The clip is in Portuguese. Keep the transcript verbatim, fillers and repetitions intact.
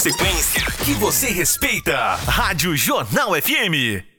sequência que você respeita. Rádio Jornal F M.